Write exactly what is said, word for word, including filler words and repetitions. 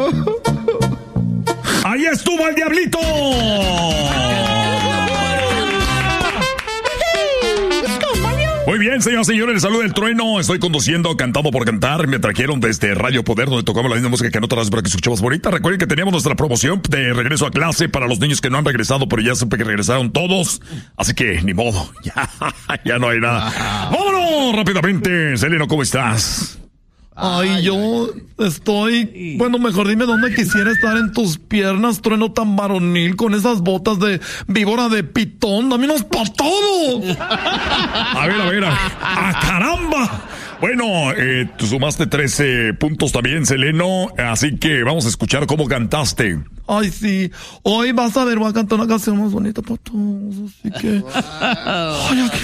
¡Ahí estuvo el diablito! Muy bien, señoras y señores, les saluda el trueno. Estoy conduciendo, cantando por cantar. Me trajeron desde Radio Poder, donde tocamos la misma música que en otras, pero que escuchamos bonita. Recuerden que teníamos nuestra promoción de regreso a clase para los niños que no han regresado, pero ya supe que regresaron todos. Así que, ni modo, ya, ya no hay nada. ¡Vámonos! Rápidamente, Seleno, ¿cómo estás? Ay, yo estoy... Bueno, mejor dime dónde quisiera estar en tus piernas, trueno tan varonil, con esas botas de víbora de pitón. ¡Dámenos pa' todo! A ver, a ver, a ver. ¡Ah, caramba! Bueno, eh, tú sumaste trece puntos también, Seleno, así que vamos a escuchar cómo cantaste. Ay, sí. Hoy vas a ver, voy a cantar una canción más bonita para todos, así que... Ay, aquí